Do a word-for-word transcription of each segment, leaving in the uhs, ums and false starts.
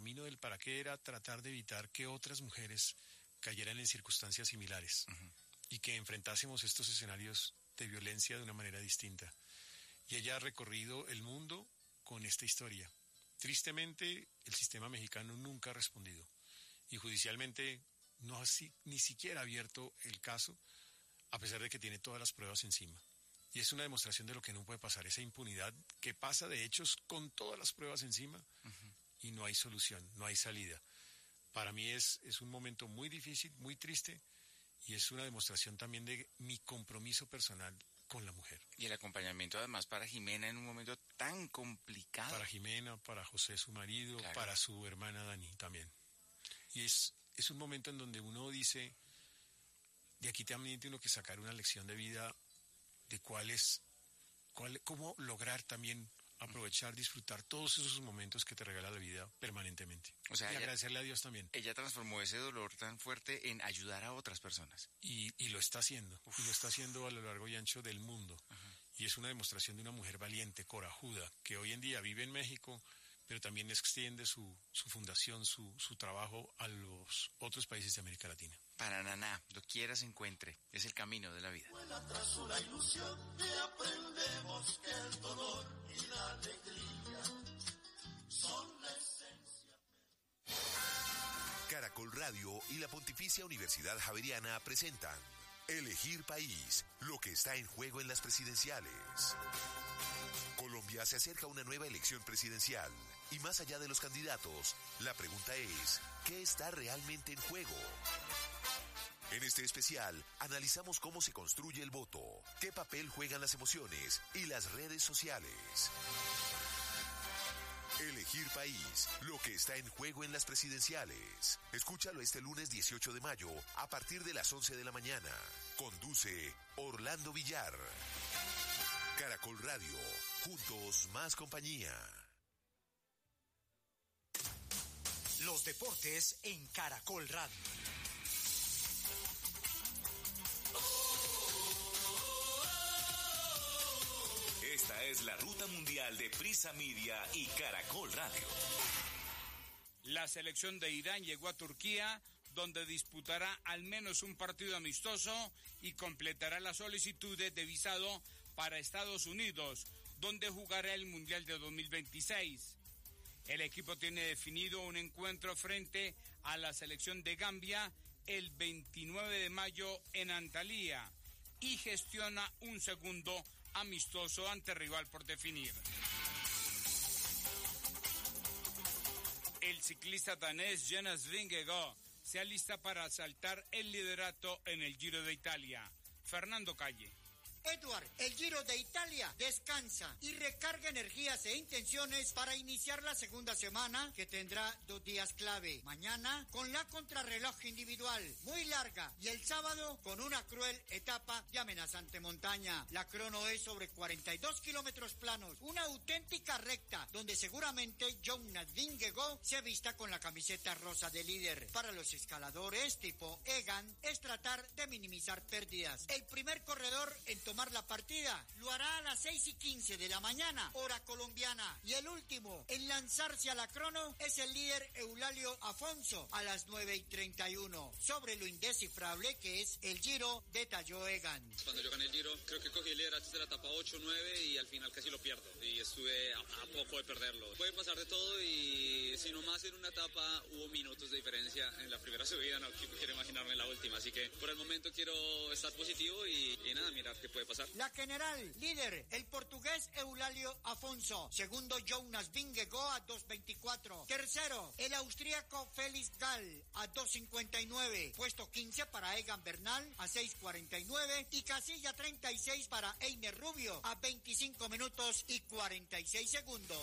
camino del para qué era tratar de evitar que otras mujeres cayeran en circunstancias similares uh-huh. y que enfrentásemos estos escenarios de violencia de una manera distinta. Y ella ha recorrido el mundo con esta historia. Tristemente, el sistema mexicano nunca ha respondido y judicialmente no ha si, ni siquiera abierto el caso, a pesar de que tiene todas las pruebas encima. Y es una demostración de lo que no puede pasar, esa impunidad que pasa de hechos con todas las pruebas encima uh-huh. y no hay solución, no hay salida. Para mí es, es un momento muy difícil, muy triste, y es una demostración también de mi compromiso personal con la mujer. Y el acompañamiento además para Jimena en un momento tan complicado. Para Jimena, para José su marido, claro. para su hermana Dani también. Y es, es un momento en donde uno dice, de aquí también tiene uno que sacar una lección de vida de cuál es, cuál, cómo lograr también aprovechar, disfrutar todos esos momentos que te regala la vida permanentemente. O sea, y ella, agradecerle a Dios también. Ella transformó ese dolor tan fuerte en ayudar a otras personas. Y, y lo está haciendo, Uf. y lo está haciendo a lo largo y ancho del mundo. Ajá. Y es una demostración de una mujer valiente, corajuda, que hoy en día vive en México, pero también extiende su, su fundación, su, su trabajo a los otros países de América Latina. Para Naná, lo quiera se encuentre, es el camino de la vida. Tras una ilusión y aprendemos que el dolor y la alegría son la esencia. Caracol Radio y la Pontificia Universidad Javeriana presentan Elegir País, lo que está en juego en las presidenciales. Colombia se acerca a una nueva elección presidencial y más allá de los candidatos, la pregunta es, ¿qué está realmente en juego? En este especial, analizamos cómo se construye el voto, qué papel juegan las emociones y las redes sociales. Elegir País, lo que está en juego en las presidenciales. Escúchalo este lunes dieciocho de mayo a partir de las once de la mañana. Conduce Orlando Villar. Caracol Radio, juntos más compañía. Los deportes en Caracol Radio. Esta es la ruta mundial de Prisa Media y Caracol Radio. La selección de Irán llegó a Turquía, donde disputará al menos un partido amistoso y completará las solicitudes de visado para Estados Unidos, donde jugará el Mundial de dos mil veintiséis. El equipo tiene definido un encuentro frente a la selección de Gambia el veintinueve de mayo en Antalya y gestiona un segundo amistoso ante rival por definir. El ciclista danés Jonas Vingegaard se alista para asaltar el liderato en el Giro de Italia. Fernando Calle. Edward, el Giro de Italia descansa y recarga energías e intenciones para iniciar la segunda semana, que tendrá dos días clave. Mañana con la contrarreloj individual muy larga y el sábado con una cruel etapa de amenazante montaña. La crono es sobre cuarenta y dos kilómetros planos, una auténtica recta donde seguramente Jonas Vingegaard se vista con la camiseta rosa de líder. Para los escaladores tipo Egan es tratar de minimizar pérdidas. El primer corredor en tomar la partida lo hará a las seis y quince de la mañana, hora colombiana, y el último en lanzarse a la crono es el líder Eulalio Afonso a las nueve y treinta y uno. Sobre lo indescifrable que es el Giro, detalló Egan. Cuando yo gané el Giro, creo que cogí el liderato de la etapa ocho nueve y al final casi lo pierdo y estuve a, a poco de perderlo. Puede pasar de todo y si nomás en una etapa hubo minutos de diferencia en la primera subida, no quiero imaginarme en la última, así que por el momento quiero estar positivo y, y nada, mirar qué puede pasar. La general, líder, el portugués Eulalio Afonso. Segundo, Jonas Vingegaard a dos veinticuatro. Tercero, el austríaco Felix Gall a dos cincuenta y nueve. Puesto quince para Egan Bernal a seis cuarenta y nueve. Y casilla treinta y seis para Einer Rubio a veinticinco minutos y cuarenta y seis segundos.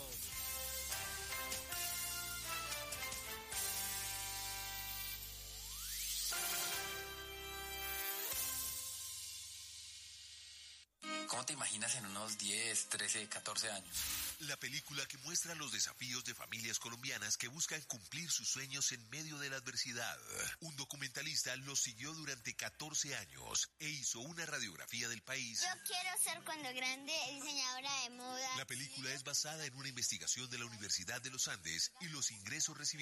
¿Cómo te imaginas en unos diez, trece, catorce años? La película que muestra los desafíos de familias colombianas que buscan cumplir sus sueños en medio de la adversidad. Un documentalista los siguió durante catorce años e hizo una radiografía del país. Yo quiero ser cuando grande diseñadora de moda. La película es basada en una investigación de la Universidad de los Andes y los ingresos recibidos